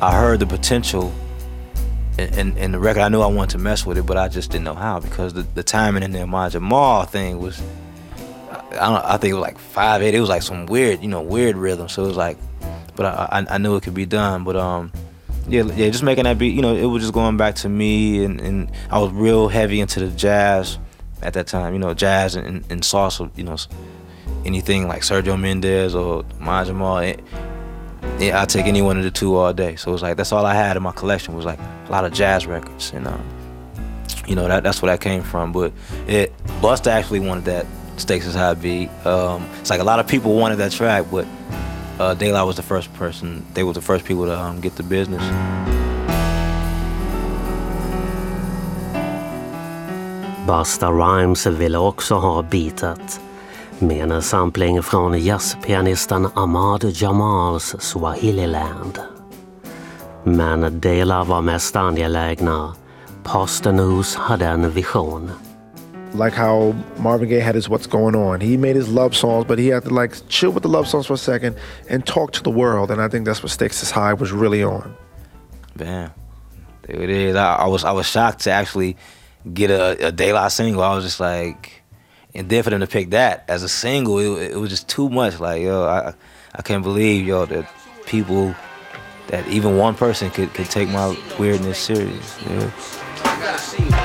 I heard the potential in the record. I knew I wanted to mess with it, but I just didn't know how, because the timing in the Ahmad Jamal thing was, I think it was like 5/8. It was like some weird rhythm. So it was like, but I knew it could be done. But yeah, just making that beat, it was just going back to me, and I was real heavy into the jazz at that time. Jazz and salsa. Anything like Sergio Mendes or Ahmad Jamal. I take any one of the two all day. So it was like, that's all I had in my collection was like a lot of jazz records, and that's where that came from. But Busta actually wanted that Stakes is High beat. It's like a lot of people wanted that track, but De La was the first person. They were the first people to get the business. Busta Rhymes ville också ha beatet, med en sampling från jazzpianisten Ahmad Jamals Swahililand. Men De La var mest angelägna. Posdnuos hade en vision. Like how Marvin Gaye had his What's Going On. He made his love songs, but he had to like chill with the love songs for a second and talk to the world. And I think that's what Stakes is High was really on. Man, there it is. I was shocked to actually get a De La single. I was just like, and then for them to pick that as a single, it was just too much. Like, I can't believe, that people, that even one person could take my weirdness serious. Yeah.